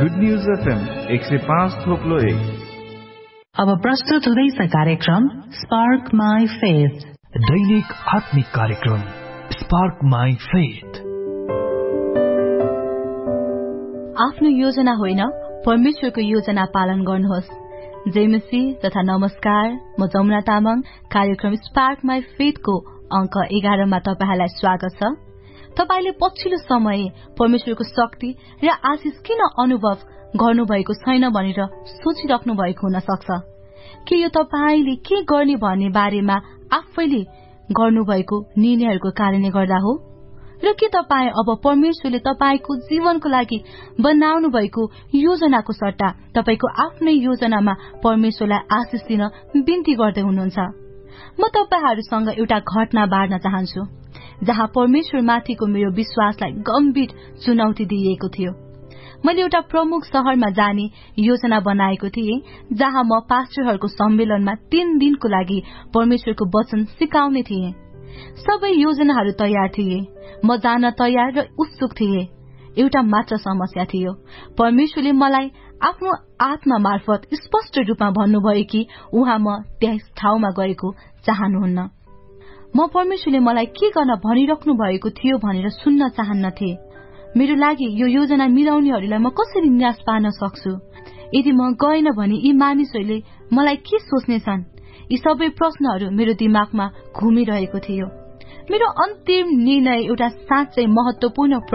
Good news FM 105.1। अब प्रस्तुत हुँदैछ कार्यक्रम स्पार्क माई फेथ, दैनिक आत्मिक कार्यक्रम स्पार्क माई फेथ। आफ्नो योजना होइन, परमेश्वरको योजना पालन गर्नुहोस्। जयमसी तथा नमस्कार, म जमुना तामाङ। कार्यक्रम स्पार्क माई फेथको अंक 11 मा तपाईलाई स्वागत छ। तपाईले पछिल्लो समय परमेश्वरको शक्ति र आशिष किन अनुभव गर्नुभएको छैन भनेर सोचिराख्नु भएको हुन सक्छ। के यो तपाईले के गर्ने भन्ने बारेमा आफैले गर्नुभएको निर्णयहरूको कारणले गर्दा हो, र के तपाई अब परमेश्वरले तपाईको जीवनको लागि बनाउनु भएको योजनाको सट्टा तपाईको आफ्नै योजनामा परमेश्वरलाई आशिष दिन बिन्ती गर्दै हुनुहुन्छ? म तपाईहरुसँग एउटा घटना बाँड्न चाहन्छु जहाँ परमेश्वरमाथिको मेरो विश्वासलाई गम्भीर चुनौती दिइएको थियो। मैले एउटा प्रमुख शहरमा जाने योजना बनाएको थिएँ, जहाँ म पास्टरहरूको सम्मेलनमा 3 दिनको लागि परमेश्वरको वचन सिकाउने थिएँ। सबै योजनाहरू तयार थिए, म जान तयार र उत्सुक थिएँ। एउटा मात्र समस्या थियो, परमेश्वरले मलाई आफ्नो आत्मा मार्फत स्पष्ट रूपमा भन्नुभयो कि उहाँ म त्यस ठाउँमा गएको चाहनुहुन्न। म परमेश्वरले मलाई के गर्न भनिराख्नु भएको थियो भनेर सुन्न चाहन्नथे। मेरो लागि यो योजना मिलाउनेहरूलाई म कसरी निराश पार्न सक्छु? यदि म गएन भने यी मानिसहरूले मलाई के सोच्नेछन्? यी सबै प्रश्नहरू मेरो दिमागमा घुमिरहेको थियो। मेरो अन्तिम निर्णय एउटा साँच्चै महत्वपूर्ण